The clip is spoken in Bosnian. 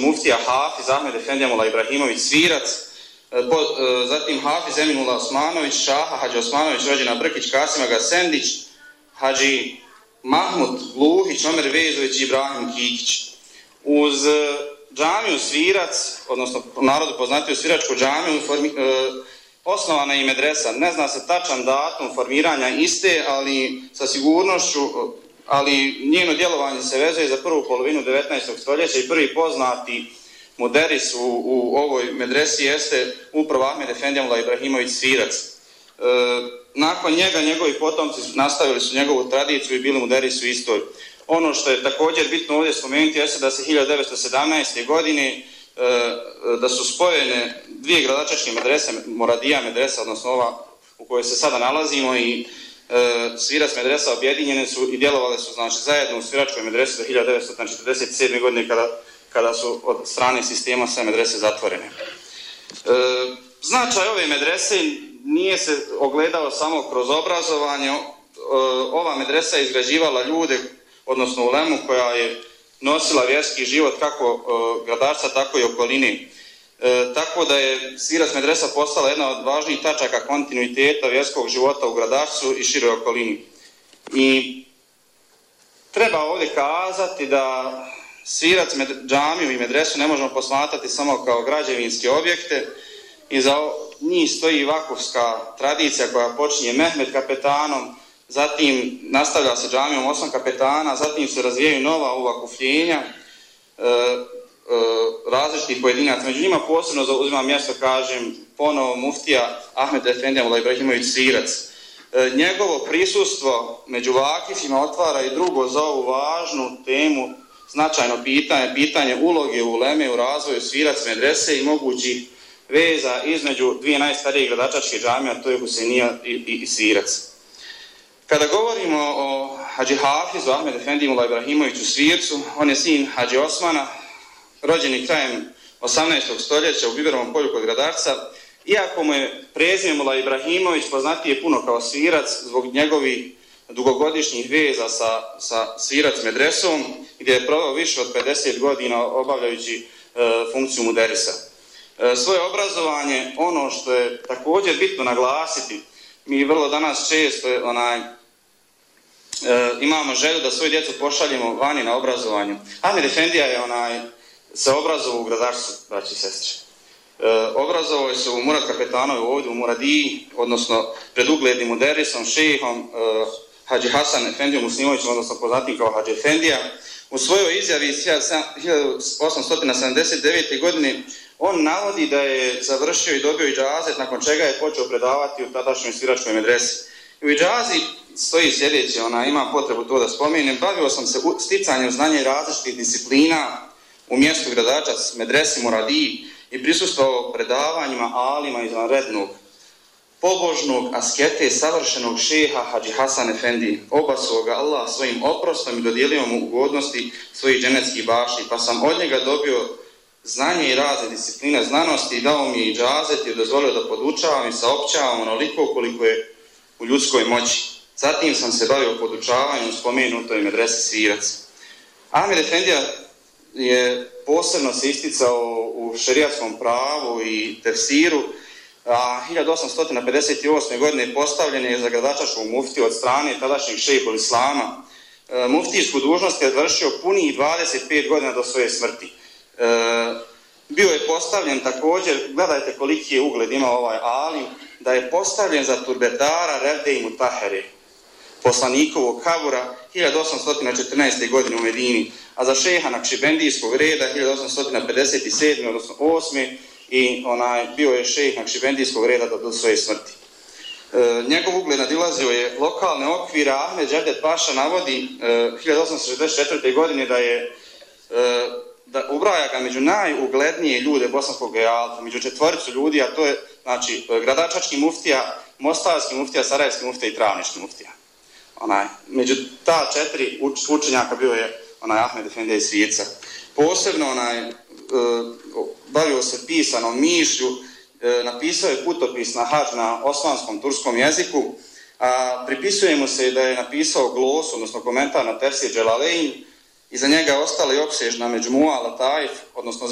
muftija Hafiz Ahmed Efendija Mullah Ibrahimović Svirac, zatim Hafiz Eminullah Osmanović, Šaha Hadži Osmanović, rođena Brkić, Kasim Aga Sendić, Hadži Mahmud Luhić, Omer Vezović i Ibrahim Kikić. Uz džamiju Svirac, odnosno narodu poznatiju Sviračku džamiju, osnovana je i medresa. Ne zna se tačan datum formiranja iste, ali sa sigurnošću, ali njeno djelovanje se vezuje za prvu polovinu 19. stoljeća i prvi poznati muderis u ovoj medresi jeste upravo Ahmed Efendija Mullah Ibrahimović Svirac. Nakon njega, njegovi potomci nastavili su njegovu tradiciju i bili muderisi u istoj. Ono što je također bitno ovdje spomenuti jeste da se 1917. godine da su spojene dvije gradačačke medrese, Moradija medresa, odnosno ova u kojoj se sada nalazimo, i Svirac medresa objedinjene su i djelovale su znači zajedno u Sviračkoj medresi do 1947. godine kada su od strane sistema sve medrese zatvorene. Značaj ove medrese nije se ogledao samo kroz obrazovanje. Ova medresa je izgrađivala ljude, odnosno ulemu koja je nosila vjerski život kako Gradarca, tako i okoline. Tako da je Svirac medresa postala jedna od važnijih tačaka kontinuiteta vjerskog života u Gradarcu i široj okolini. I treba ovdje kazati da Svirac džamiju i medresu ne možemo posmatrati samo kao građevinske objekte. Iza njih stoji vakufska tradicija koja počinje Mehmed kapetanom, zatim nastavlja se džamijom 8 kapetana, zatim se razvijaju nova uvakufljenja različitih pojedinaca. Među njima posebno zauzimam mjesto, kažem, ponovo muftija Ahmed Efendija Mullah Ibrahimović Svirac. Njegovo prisustvo među vakifima otvara i drugo za ovu važnu temu značajno pitanje uloge uleme u razvoju Svirac medrese i mogućih veza između dvije najstarije gradačačke džamije, a to je Husejnija i Svirac. Kada govorimo o Hadži Hafizu Ahmed Efendiji Mullah Ibrahimoviću Svircu, on je sin Hadži Osmana, rođeni krajem 18. stoljeća u Biberovom polju kod Gradarca. Iako mu je prezime Mullah Ibrahimović poznatiji je puno kao Svirac zbog njegovih dugogodišnjih veza sa Svirac medresom, gdje je proveo više od 50 godina obavljajući funkciju muderisa. Svoje obrazovanje, ono što je također bitno naglasiti, mi vrlo danas često imamo želju da svoju djecu pošaljemo vani na obrazovanju. Ahmed Efendija je se obrazovao u Gradarcu, braći i sestre. Obrazovao se u Murad kapetanovi ovdje u Muradiji, odnosno pred uglednim muderisom, šejhom Hadži Hasan Efendijom Muslimovićem, odnosno poznatim kao Hadži Efendija. U svojoj izjavi iz 1879. godine on navodi da je završio i dobio idžazet, nakon čega je počeo predavati u tadašnjoj Sviračkoj medresi. U idžazi stoji sljedeće, imam potrebu to da spomenem: bavio sam se sticanjem znanja i različitih disciplina u mjestu Gradačac, medresi Muradiji, i prisustvovao predavanjima alima izvanrednog, pobožnog askete, savršenog šeha Hadži Hasan Efendi. Obasuo ga Allah svojim oprostom i dodijelio mu ugodnosti svojih dženetskih bašti, pa sam od njega dobio znanje i razne discipline znanosti i dao mi je idžazet i dozvolio da podučavam i saopćavam onoliko koliko je u ljudskoj moći. Zatim sam se bavio podučavanjem u spomenutoj medresi Svirac. Ahmed Efendija je posebno se isticao u šerijatskom pravu i tefsiru, a 1858. godine postavljen je za gradačačkog muftiju od strane tadašnjeg šejhul Islama. Muftijsku dužnost je vršio punih 25 godina do svoje smrti. Bio je postavljen također, gledajte koliki je ugled imao ovaj alim, da je postavljen za turbetara Revde i Mutahere, poslanikovog kabura 1814. godine u Medini, a za šeha Nakšibendijskog reda 1857. odnosno 8. i bio je šejh Nakšibendijskog reda do svoje smrti. Njegov ugled nadilazio je lokalne okvire. Ahmed Dževdet Paša navodi 1864. godine da ubraja ga među najuglednije ljude bosanskog ejalta, među 4 ljudi, a to je gradačački muftija, mostarski muftija, sarajevski muftija i travnički muftija. Među ta 4 učenjaka bio je Ahmed Efendija iz Svirca. Posebno bavio se pisanom mišlju, napisao je putopis na hadž na osmanskom turskom jeziku, a pripisuje mu se da je napisao glos, odnosno komentar na tefsir Dželalein. Iza njega je ostala i opsežna Međmua Lataif, odnosno